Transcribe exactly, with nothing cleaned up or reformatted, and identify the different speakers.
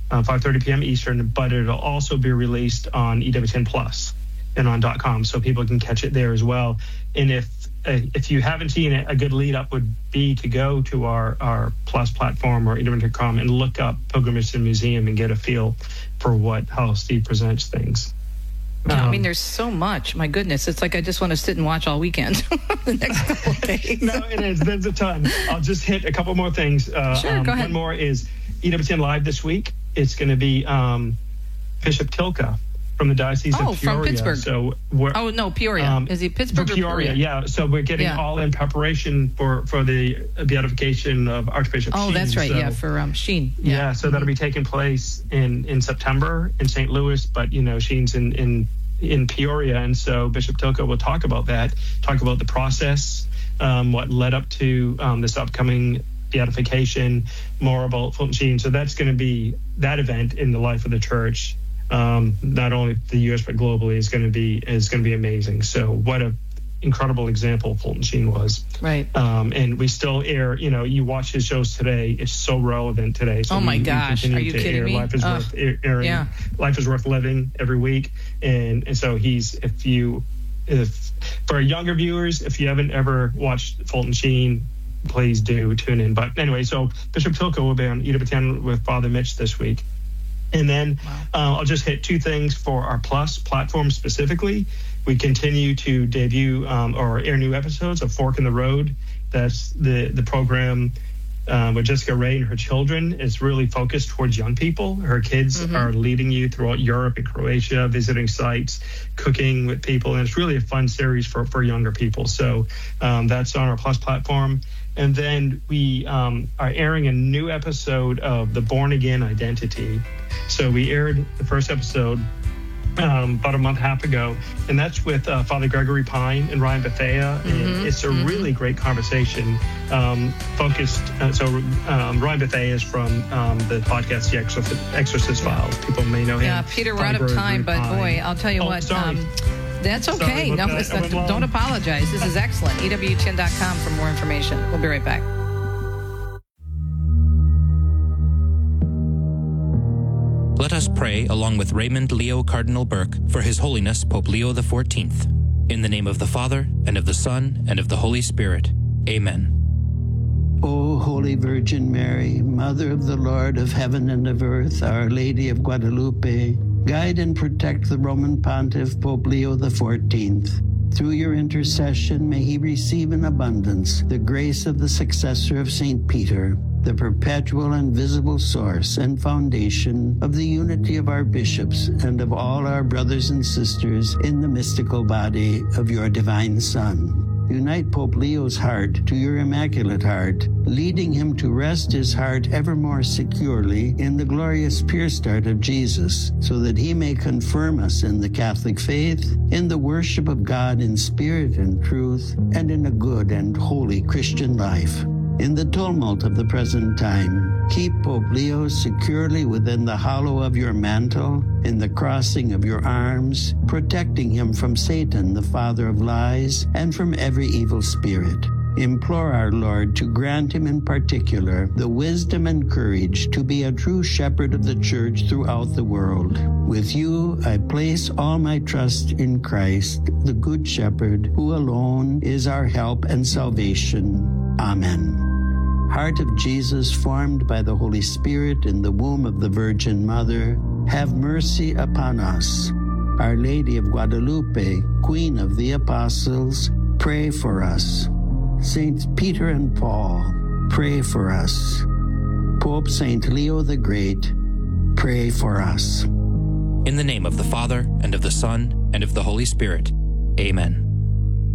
Speaker 1: uh, five thirty p.m. Eastern, but it'll also be released on E W T N Plus and on .com, so people can catch it there as well. And if uh, if you haven't seen it, a good lead up would be to go to our, our Plus platform or E W T N dot com and look up Pilgrimage to the Museum and get a feel for what how Steve presents things.
Speaker 2: Yeah,
Speaker 1: Um,
Speaker 2: I mean, there's so much. My goodness, it's like I just want to sit and watch all weekend the next couple of days.
Speaker 1: No, it is. There's a ton. I'll just hit a couple more things. Uh,
Speaker 2: Sure,
Speaker 1: um,
Speaker 2: go ahead.
Speaker 1: One more is E W T N Live this week. It's going to be um, Bishop Tilka from the Diocese
Speaker 2: Oh,
Speaker 1: of
Speaker 2: from
Speaker 1: Peoria.
Speaker 2: Pittsburgh.
Speaker 1: So we're,
Speaker 2: Oh, no, Peoria.
Speaker 1: Um,
Speaker 2: Is he Pittsburgh
Speaker 1: from
Speaker 2: or
Speaker 1: Peoria?
Speaker 2: Peoria?
Speaker 1: Yeah. So we're getting
Speaker 2: Yeah.
Speaker 1: all in preparation for, for the beatification of Archbishop
Speaker 2: Oh,
Speaker 1: Sheen.
Speaker 2: that's right.
Speaker 1: So,
Speaker 2: Yeah, for um, Sheen.
Speaker 1: yeah. So that'll be taking place in, in September in Saint Louis, but you know Sheen's in, in in Peoria, and so Bishop Tilka will talk about that, talk about the process, um, what led up to um, this upcoming beatification, more about Fulton Sheen. So that's going to be that event in the life of the church, um, not only the U S but globally, is going to be is going to be amazing. So what a incredible example Fulton Sheen was.
Speaker 2: Right.
Speaker 1: Um, and we still air, you know, you watch his shows today, it's so relevant today. So
Speaker 2: Oh, my
Speaker 1: we, we
Speaker 2: gosh.
Speaker 1: continue
Speaker 2: Are you
Speaker 1: to
Speaker 2: kidding
Speaker 1: air
Speaker 2: me?
Speaker 1: Life is
Speaker 2: Ugh.
Speaker 1: worth air- airing.
Speaker 2: Yeah.
Speaker 1: Life is worth living every week. And, and so he's, if you, if for younger viewers, if you haven't ever watched Fulton Sheen, please do tune in. But anyway, so Bishop Tilka will be on E W T N with Father Mitch this week. And then
Speaker 2: Wow.
Speaker 1: uh, I'll just hit two things for our Plus platform specifically. We continue to debut um, or air new episodes of Fork in the Road. That's the, the program um, with Jessica Ray and her children. It's really focused towards young people. Her kids
Speaker 2: Mm-hmm.
Speaker 1: are leading you throughout Europe and Croatia, visiting sites, cooking with people. And it's really a fun series for, for younger people. So um, that's on our Plus platform. And then we um, are airing a new episode of The Born Again Identity. So we aired the first episode um, about a month and a half ago, and that's with uh, Father Gregory Pine and Ryan Bethea. And
Speaker 2: Mm-hmm,
Speaker 1: it's a
Speaker 2: mm-hmm.
Speaker 1: really great conversation, um, focused. Uh, so um, Ryan Bethea is from um, the podcast The Exorcist, Exorcist Files. People may know him.
Speaker 2: Yeah, Peter, we're
Speaker 1: Father
Speaker 2: out of time,
Speaker 1: Gregory
Speaker 2: but
Speaker 1: Pine.
Speaker 2: boy, I'll tell you
Speaker 1: Oh,
Speaker 2: what.
Speaker 1: sorry.
Speaker 2: Um, that's
Speaker 1: Sorry
Speaker 2: okay.
Speaker 1: about
Speaker 2: No,
Speaker 1: that.
Speaker 2: it's
Speaker 1: I
Speaker 2: not,
Speaker 1: went long.
Speaker 2: don't apologize. This is excellent. E W T N dot com for more information. We'll be right back.
Speaker 3: Let us pray along with Raymond Leo Cardinal Burke for His Holiness Pope Leo the fourteenth. In the name of the Father, and of the Son, and of the Holy Spirit. Amen.
Speaker 4: O Holy Virgin Mary, Mother of the Lord of heaven and of earth, Our Lady of Guadalupe, guide and protect the Roman Pontiff Pope Leo the fourteenth. Through your intercession, may he receive in abundance the grace of the successor of Saint Peter, the perpetual and visible source and foundation of the unity of our bishops and of all our brothers and sisters in the mystical body of your divine Son. Unite Pope Leo's heart to your Immaculate Heart, leading him to rest his heart ever more securely in the glorious pure start of Jesus, so that he may confirm us in the Catholic faith, in the worship of God in spirit and truth, and in a good and holy Christian life. In the tumult of the present time, keep Pope Leo securely within the hollow of your mantle, in the crossing of your arms, protecting him from Satan, the father of lies, and from every evil spirit. Implore our Lord to grant him in particular the wisdom and courage to be a true shepherd of the church throughout the world. With you, I place all my trust in Christ, the Good Shepherd, who alone is our help and salvation. Amen. Heart of Jesus, formed by the Holy Spirit in the womb of the Virgin Mother, have mercy upon us. Our Lady of Guadalupe, Queen of the Apostles, pray for us. Saints Peter and Paul, pray for us. Pope Saint Leo the Great, pray for us.
Speaker 3: In the name of the Father, and of the Son, and of the Holy Spirit. Amen.